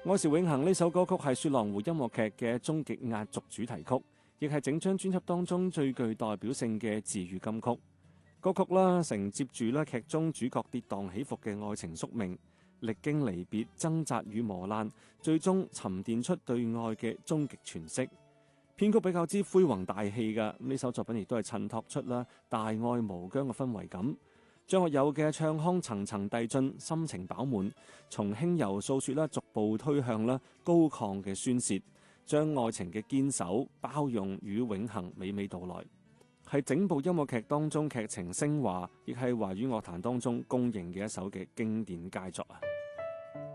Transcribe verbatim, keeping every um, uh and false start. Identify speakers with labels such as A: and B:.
A: 愛是永恆呢首歌曲係雪狼湖音樂劇嘅終極壓軸主題曲，亦係整張專輯當中最具代表性嘅治癒金曲。歌曲啦承接住啦劇中主角跌宕起伏嘅愛情宿命，歷經離別、掙扎與磨難，最終沉澱出對愛嘅終極詮釋。編曲比較之恢宏大氣嘅，呢首作品亦都係襯托出啦大愛無疆嘅氛圍感。張學友嘅唱腔層層遞進，心情飽滿，從輕柔訴說啦，逐步推向啦高亢嘅宣泄，將愛情嘅堅守、包容與永恆娓娓道來，係整部音樂劇當中劇情升華，亦係華語樂壇當中公認嘅一首嘅經典佳作啊！